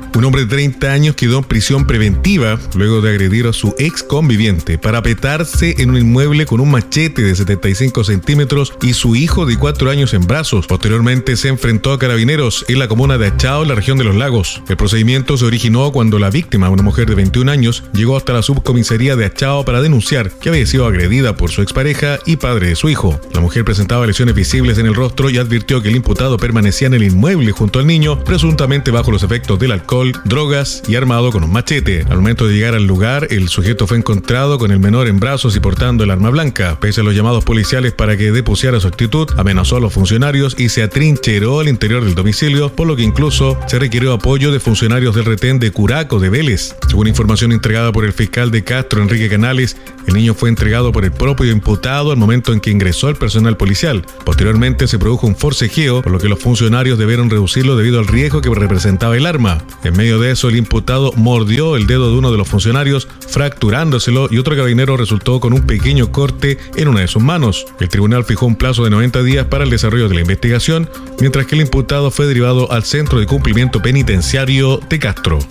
Un hombre de 30 años quedó en prisión preventiva luego de agredir a su ex conviviente, parapetarse en un inmueble con un machete de 75 centímetros y su hijo de 4 años en brazos. Posteriormente se enfrentó a carabineros en la comuna de Achao, en la región de Los Lagos. El procedimiento se originó cuando la víctima, una mujer de 21 años, llegó hasta la subcomisaría de Achao para denunciar que había sido agredida por su expareja y padre de su hijo. La mujer presentaba lesiones visibles en el rostro y advirtió que el imputado permanecía en el inmueble junto al niño, presuntamente bajo los efectos del alcohol, drogas y armado con un machete. Al momento de llegar al lugar, el sujeto fue encontrado con el menor en brazos y portando el arma blanca. Pese a los llamados policiales para que depusiera su actitud, amenazó a los funcionarios y se atrincheró al interior del domicilio, por lo que incluso se requirió apoyo de funcionarios del retén de Curaco de Vélez. Según información entregada por el fiscal de Castro, Enrique Canales, el niño fue entregado por el propio imputado al momento en que ingresó el personal policial. Posteriormente se produjo un forcejeo, por lo que los funcionarios debieron reducirlo debido al riesgo que representaba el arma. En medio de eso, el imputado mordió el dedo de uno de los funcionarios, fracturándoselo, y otro carabinero resultó con un pequeño corte en una de sus manos. El tribunal fijó un plazo de 90 días para el desarrollo de la investigación, mientras que el imputado fue derivado al Centro de Cumplimiento Penitenciario de Castro.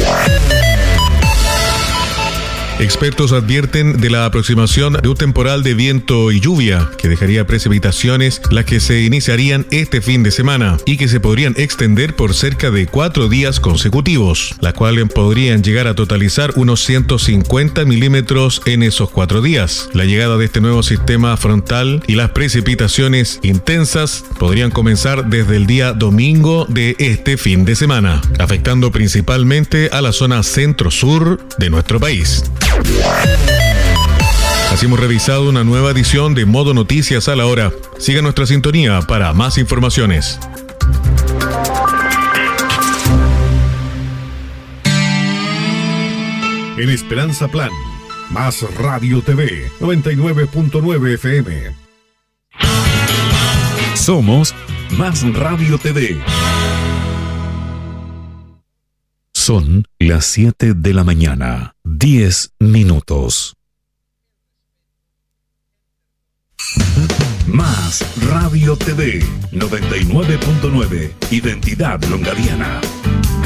Expertos advierten de la aproximación de un temporal de viento y lluvia que dejaría precipitaciones, las que se iniciarían este fin de semana y que se podrían extender por cerca de 4 días consecutivos, las cuales podrían llegar a totalizar unos 150 milímetros en esos 4 días. La llegada de este nuevo sistema frontal y las precipitaciones intensas podrían comenzar desde el día domingo de este fin de semana, afectando principalmente a la zona centro-sur de nuestro país. Así hemos revisado una nueva edición de Modo Noticias a la Hora. Siga nuestra sintonía para más informaciones. En Esperanza Plan, Más Radio TV, 99.9 FM. Somos Más Radio TV. Son las 7 de la mañana, 10 minutos. Más Radio TV, 99.9, Identidad Longaviana.